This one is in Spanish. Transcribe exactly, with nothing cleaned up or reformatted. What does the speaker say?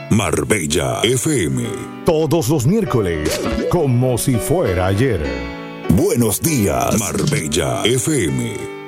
Marbella F M. Todos los miércoles, como si fuera ayer. Buenos días, Marbella F M.